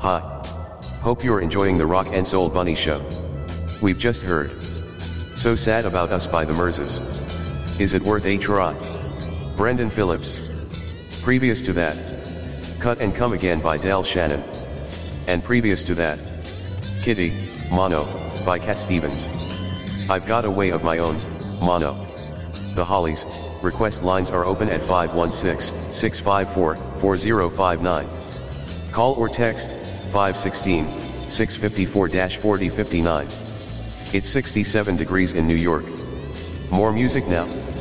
Hi. Hope you're enjoying the Rock and Soul Bunny Show. We've just heard So Sad About Us by the Murzas. Is It Worth a Try? Brendan Phillips. Previous to that, Cut and Come Again by Del Shannon. And previous to that, Kitty, Mono, by Cat Stevens. I've Got a Way of My Own, Mono. The Hollies. Request lines are open at 516-654-4059. Call or text 516-654-4059. It's 67 degrees in New York. More music now.